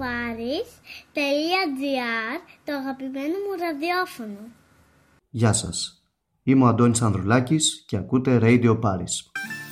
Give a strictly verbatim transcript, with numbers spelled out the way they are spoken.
radioparis.gr, το αγαπημένο μου ραδιόφωνο. Γεια σας, είμαι ο Αντώνης Ανδρουλάκης και ακούτε Radio Paris.